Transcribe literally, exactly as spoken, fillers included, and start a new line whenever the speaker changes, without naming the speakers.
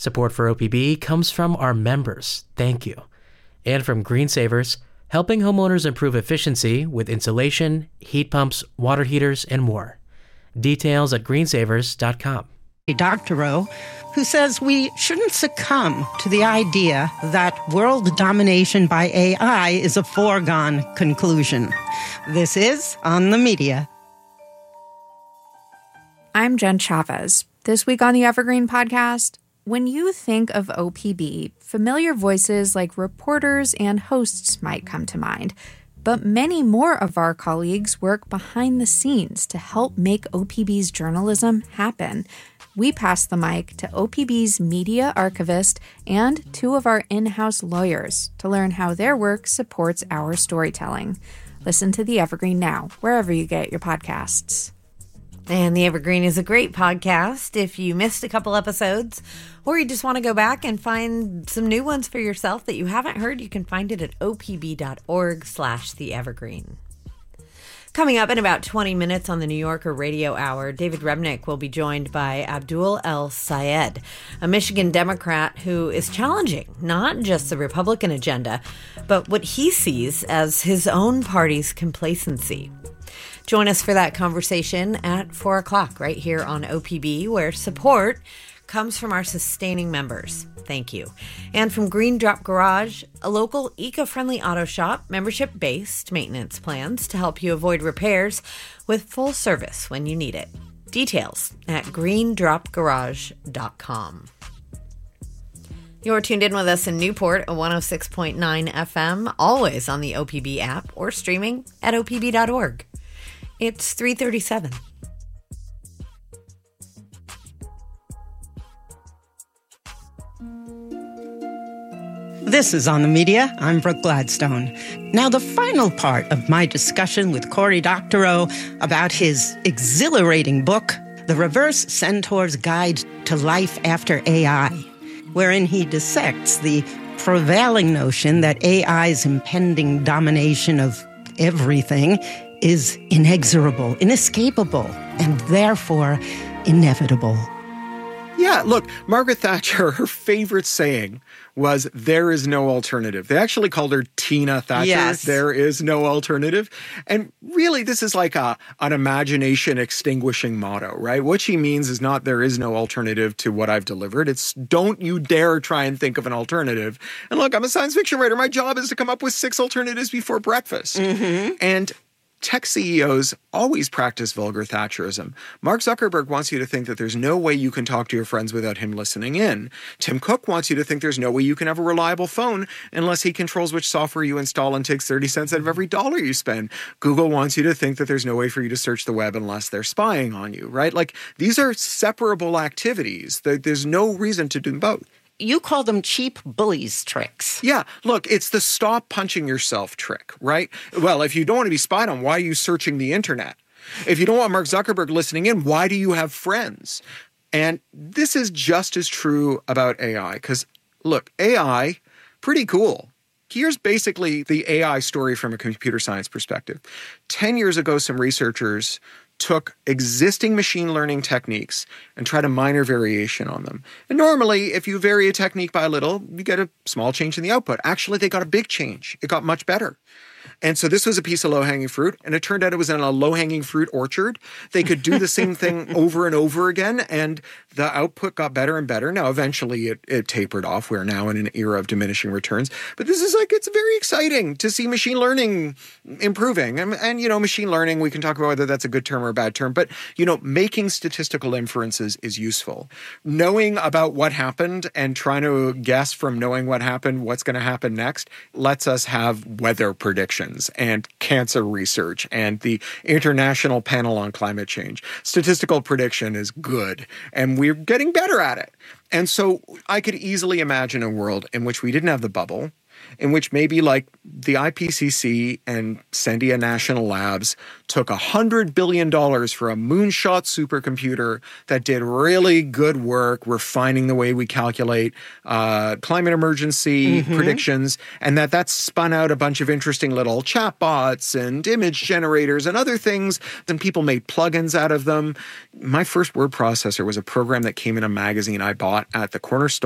Support for O P B comes from our members. Thank you. And from Green Savers, helping homeowners improve efficiency with insulation, heat pumps, water heaters, and more. Details at green savers dot com.
Doctorow, who says we shouldn't succumb to the idea that world domination by A I is a foregone conclusion. This is On the Media.
I'm Jen Chavez. This week on the Evergreen Podcast, when you think of O P B, familiar voices like reporters and hosts might come to mind. But many more of our colleagues work behind the scenes to help make O P B's journalism happen. We pass the mic to O P B's media archivist and two of our in-house lawyers to learn how their work supports our storytelling. Listen to The Evergreen now, wherever you get your podcasts.
And The Evergreen is a great podcast if you missed a couple episodes or you just want to go back and find some new ones for yourself that you haven't heard. You can find it at opb.org slash The Evergreen. Coming up in about twenty minutes on the New Yorker Radio Hour, David Remnick will be joined by Abdul El Sayed, a Michigan Democrat who is challenging not just the Republican agenda, but what he sees as his own party's complacency. Join us for that conversation at four o'clock right here on O P B, where support comes from our sustaining members. Thank you. And from Green Drop Garage, a local eco-friendly auto shop, membership-based maintenance plans to help you avoid repairs with full service when you need it. Details at green drop garage dot com. You're tuned in with us in Newport at one oh six point nine F M, always on the O P B app or streaming at O P B dot org. It's three thirty-seven.
This is On the Media. I'm Brooke Gladstone. Now, the final part of my discussion with Cory Doctorow about his exhilarating book, The Reverse Centaur's Guide to Life After A I, wherein he dissects the prevailing notion that A I's impending domination of everything is inexorable, inescapable, and therefore inevitable.
Yeah, look, Margaret Thatcher, her favorite saying was, there is no alternative. They actually called her Tina Thatcher.
Yes.
There is no alternative. And really, this is like a an imagination extinguishing motto, right? What she means is not there is no alternative to what I've delivered. It's don't you dare try and think of an alternative. And look, I'm a science fiction writer. My job is to come up with six alternatives before breakfast.
Mm-hmm.
And tech C E Os always practice vulgar Thatcherism. Mark Zuckerberg wants you to think that there's no way you can talk to your friends without him listening in. Tim Cook wants you to think there's no way you can have a reliable phone unless he controls which software you install and takes thirty cents out of every dollar you spend. Google wants you to think that there's no way for you to search the web unless they're spying on you, right? Like, these are separable activities. There's no reason to do them both.
You call them cheap bullies tricks.
Yeah, look, it's the stop punching yourself trick, right? Well, if you don't want to be spied on, why are you searching the internet? If you don't want Mark Zuckerberg listening in, why do you have friends? And this is just as true about A I, because, look, A I, pretty cool. Here's basically the A I story from a computer science perspective. Ten years ago, some researchers took existing machine learning techniques and tried a minor variation on them. And normally, if you vary a technique by a little, you get a small change in the output. Actually, they got a big change. It got much better. And so this was a piece of low-hanging fruit, and it turned out it was in a low-hanging fruit orchard. They could do the same thing over and over again, and the output got better and better. Now, eventually, it, it tapered off. We're now in an era of diminishing returns. But this is like, it's very exciting to see machine learning improving. And, and, you know, machine learning, we can talk about whether that's a good term or a bad term, but, you know, making statistical inferences is useful. Knowing about what happened and trying to guess from knowing what happened, what's going to happen next, lets us have weather predictions and cancer research and the International Panel on Climate Change. Statistical prediction is good, and we're getting better at it. And so I could easily imagine a world in which we didn't have the bubble, in which maybe like the I P C C and Sandia National Labs took one hundred billion dollars for a moonshot supercomputer that did really good work refining the way we calculate uh, climate emergency mm-hmm. predictions, and that that spun out a bunch of interesting little chatbots and image generators and other things. Then people made plugins out of them. My first word processor was a program that came in a magazine I bought at the corner store